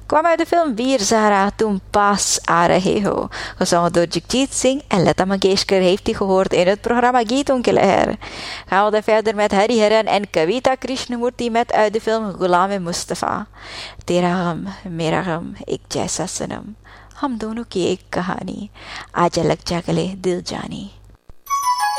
kwam uit de film Veer Zara toen pas a rahe ho. Gezongen door Jagjit Singh en Lata Mangeshkar heeft hij gehoord in het programma Geeton Ke Leher. Gaan we verder met Hariharan en Kavita Krishnamurti met uit de film Ghulam Mustafa. Tera gam, mera gam, ek jaisa sanam. हम दोनों की एक कहानी आज अलग जा गले दिल जानी.